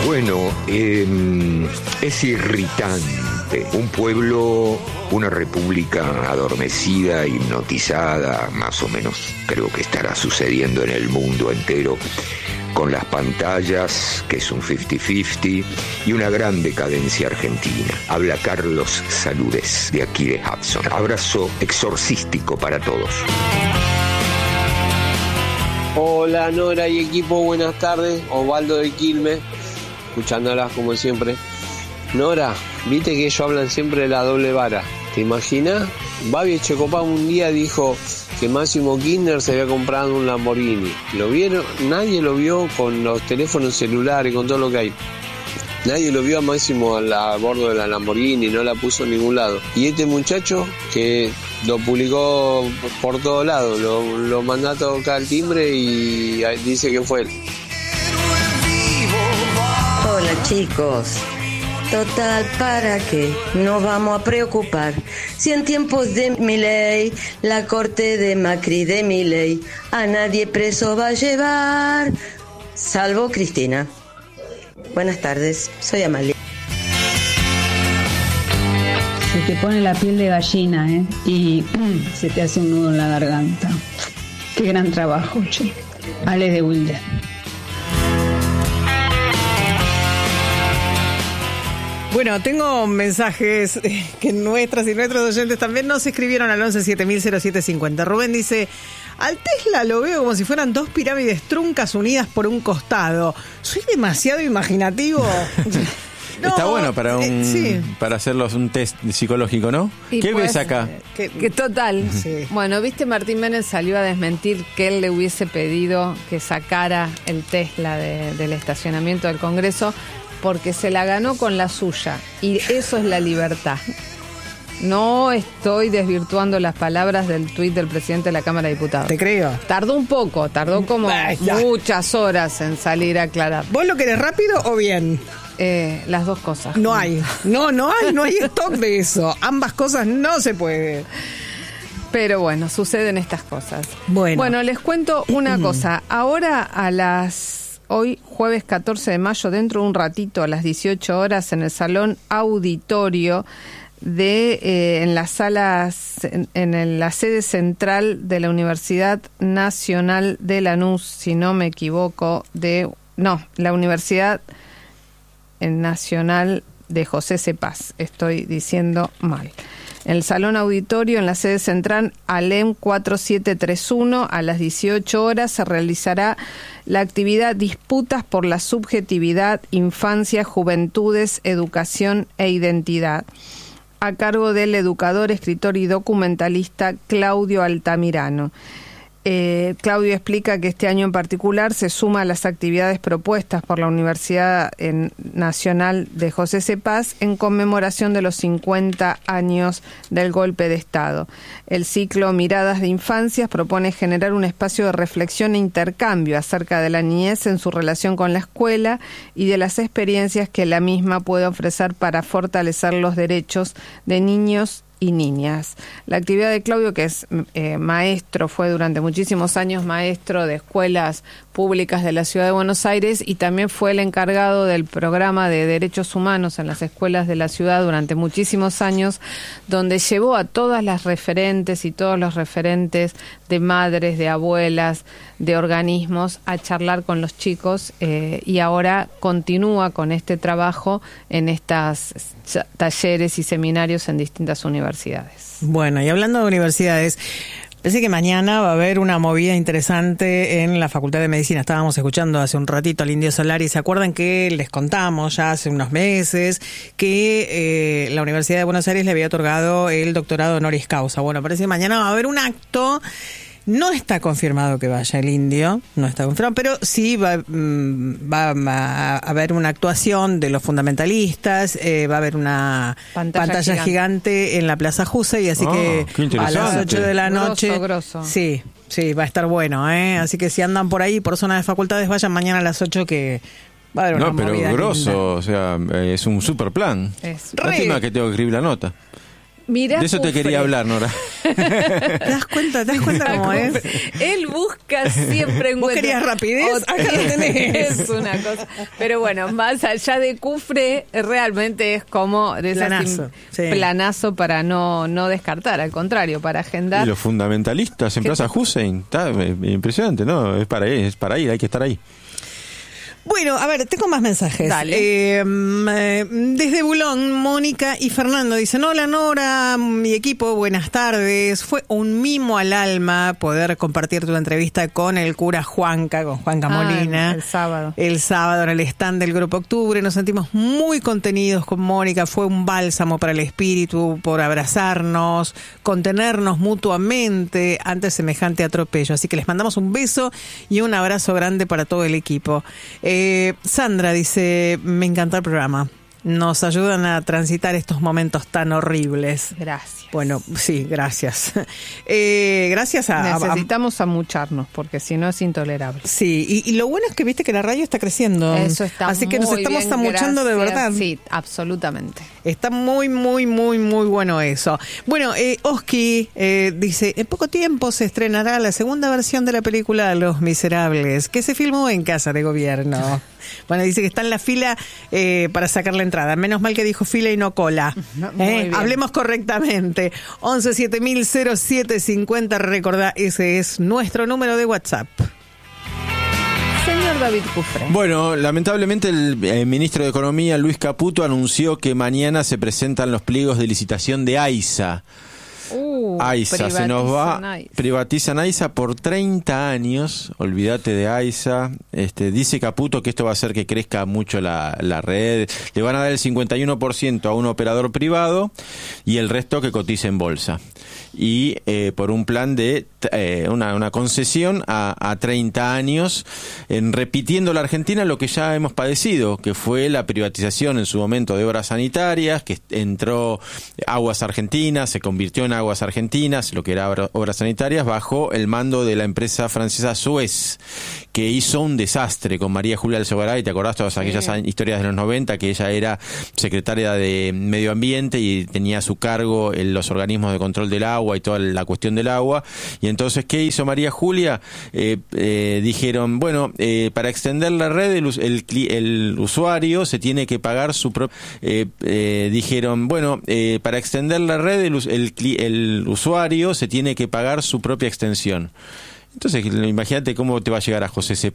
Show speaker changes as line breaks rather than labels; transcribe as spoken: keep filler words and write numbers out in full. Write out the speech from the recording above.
Bueno, eh, es irritante. Un pueblo, una república adormecida, hipnotizada, más o menos creo que estará sucediendo en el mundo entero, con las pantallas, que es un cincuenta cincuenta, y una gran decadencia argentina. Habla Carlos Saludes, de aquí de Hudson. Abrazo exorcístico para todos.
Hola Nora y equipo, buenas tardes. Osvaldo de Quilmes, escuchándolas como siempre. Nora, viste que ellos hablan siempre de la doble vara. ¿Te imaginas? Babi Echecopar un día dijo que Máximo Kirchner se había comprado un Lamborghini. ¿Lo vieron? Nadie lo vio con los teléfonos celulares, con todo lo que hay. Nadie lo vio a Máximo a, la, a bordo de la Lamborghini, no la puso en ningún lado. Y este muchacho que lo publicó por todos lados, lo, lo mandó a tocar el timbre y dice que fue él.
Hola chicos. Total, ¿para qué nos vamos a preocupar? Si en tiempos de Milei, la corte de Macri de Milei, a nadie preso va a llevar, salvo Cristina. Buenas tardes, soy Amalia.
Se te pone la piel de gallina, ¿eh? Y ¡pum!, se te hace un nudo en la garganta. Qué gran trabajo, che. Ale de Wilde.
Bueno, tengo mensajes que nuestras y nuestros oyentes también nos escribieron al once siete mil cero siete cincuenta. Rubén dice: al Tesla lo veo como si fueran dos pirámides truncas unidas por un costado. ¿Soy demasiado imaginativo?
No, está bueno para un
eh, sí.
para hacerlos un test psicológico, ¿no?
Y
¿Qué
pues,
ves acá?
Que, que total. Sí. Bueno, viste, Martín Menem salió a desmentir que él le hubiese pedido que sacara el Tesla de, del estacionamiento del Congreso porque se la ganó con la suya. Y eso es la libertad. No estoy desvirtuando las palabras del tuit del presidente de la Cámara de Diputados.
Te creo.
Tardó un poco, tardó como Vaya. muchas horas en salir a aclarar.
¿Vos lo querés rápido o bien?
Eh, las dos cosas.
No hay, no, no hay, no hay stock de eso. Ambas cosas no se puede.
Pero bueno, suceden estas cosas.
Bueno,
bueno les cuento una cosa. Ahora a las... Hoy, jueves catorce de mayo, dentro de un ratito, a las dieciocho horas, en el Salón Auditorio de eh, en las salas, en, en el, la sede central de la Universidad Nacional de Lanús, si no me equivoco, de no, la Universidad Nacional de José Cepaz, estoy diciendo mal. En el Salón Auditorio, en la sede central, Alem cuatro siete tres uno, a las dieciocho horas, se realizará la actividad Disputas por la Subjetividad, Infancia, Juventudes, Educación e Identidad, a cargo del educador, escritor y documentalista Claudio Altamirano. Eh, Claudio explica que este año en particular se suma a las actividades propuestas por la Universidad en, Nacional de José Cepaz en conmemoración de los cincuenta años del golpe de Estado. El ciclo Miradas de Infancias propone generar un espacio de reflexión e intercambio acerca de la niñez en su relación con la escuela y de las experiencias que la misma puede ofrecer para fortalecer los derechos de niños y niñas. La actividad de Claudio, que es eh, maestro, fue durante muchísimos años maestro de escuelas públicas de la Ciudad de Buenos Aires y también fue el encargado del programa de derechos humanos en las escuelas de la ciudad durante muchísimos años, donde llevó a todas las referentes y todos los referentes de madres, de abuelas, de organismos a charlar con los chicos eh, y ahora continúa con este trabajo en estas talleres y seminarios en distintas universidades.
Bueno, y hablando de universidades, parece que mañana va a haber una movida interesante en la Facultad de Medicina. Estábamos escuchando hace un ratito al Indio Solari. ¿Se acuerdan que les contamos ya hace unos meses que eh, la Universidad de Buenos Aires le había otorgado el doctorado honoris causa? Bueno, parece que mañana va a haber un acto. No está confirmado que vaya el Indio, no está confirmado, pero sí va, va, va a haber una actuación de los fundamentalistas, eh, va a haber una pantalla, pantalla gigante. gigante en la Plaza Jusey, así oh, que a las ocho de la noche.
Grosso, grosso.
Sí, sí, va a estar bueno, ¿eh? Así que si andan por ahí, por zona de facultades, vayan mañana a las ocho que... va a haber una
no, pero grosso, linda. O sea, es un super plan. Es. Lástima que tengo que escribir la nota.
Mirá,
de eso te
Cufre.
quería hablar, Nora.
¿Te das cuenta? ¿Te das cuenta cómo es?
Él busca siempre encuentra.
¿Vos querías rapidez? Acá lo tenés.
Es una cosa. Pero bueno, más allá de Cufre, realmente es como de esas
Planazo,
im-
sí.
planazo para no, no descartar, al contrario, para agendar.
Y los fundamentalistas en
¿Qué
Plaza Hussein, está eh, impresionante, ¿no? Es para ir, es para ir, hay que estar ahí.
Bueno, a ver, tengo más mensajes.
Dale.
Eh, mm, eh, desde Bulón, Mónica y Fernando dicen: hola Nora, mi equipo, buenas tardes. Fue un mimo al alma poder compartir tu entrevista con el cura Juanca, con Juanca
Ah,
Molina.
el sábado.
El sábado en el stand del Grupo Octubre. Nos sentimos muy contenidos con Mónica. Fue un bálsamo para el espíritu, por abrazarnos, contenernos mutuamente ante semejante atropello. Así que les mandamos un beso y un abrazo grande para todo el equipo. Eh, Sandra dice: me encantó el programa. Nos ayudan a transitar estos momentos tan horribles.
Gracias.
Bueno, sí, gracias. Eh, gracias a... a-
Necesitamos amucharnos, porque si no es intolerable.
Sí, y, y lo bueno es que viste que la radio está creciendo.
Eso está
Así que nos
muy
estamos
bien,
amuchando de
gracias.
verdad.
Sí, absolutamente.
Está muy, muy, muy, muy bueno eso. Bueno, eh, Oski eh, dice: en poco tiempo se estrenará la segunda versión de la película Los Miserables, que se filmó en Casa de Gobierno. Bueno, dice que está en la fila eh, para sacar la entrada. Menos mal que dijo fila y no cola.
No, muy
¿Eh?
bien.
Hablemos correctamente. once siete mil cero siete cincuenta, recordá, ese es nuestro número de WhatsApp.
Señor David Cufre.
Bueno, lamentablemente el eh, ministro de Economía, Luis Caputo, anunció que mañana se presentan los pliegos de licitación de AISA.
Uh,
AISA se nos va,
privatizan AISA.
privatizan AISA por treinta años, olvídate de AISA. Este, dice Caputo que esto va a hacer que crezca mucho la, la red, le van a dar el cincuenta y uno por ciento a un operador privado y el resto que cotice en bolsa. Y eh, por un plan de eh, una, una concesión a, a treinta años, en, repitiendo la Argentina lo que ya hemos padecido, que fue la privatización en su momento de obras sanitarias, que entró Aguas Argentinas, se convirtió en Aguas Argentinas, lo que era obra- obras sanitarias, bajo el mando de la empresa francesa Suez, que hizo un desastre con María Julia Alzogaray. ¿Te acordás todas aquellas
Sí.
historias de los noventa, que ella era secretaria de Medio Ambiente y tenía a su cargo el- los organismos de control del agua y toda la cuestión del agua? Y entonces, ¿qué hizo María Julia? Eh, eh, dijeron, bueno, eh, para extender la red, el, us- el, cli- el usuario se tiene que pagar su propio... Eh, eh, dijeron, bueno, eh, para extender la red, el, us- el, cli- el usuario se tiene que pagar su propia extensión. Entonces, imagínate cómo te va a llegar a José C.